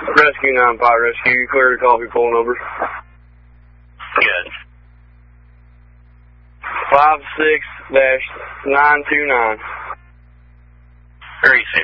Rescue 9 Fire Rescue, you clear the coffee pole number. Good. 56-929. Very soon.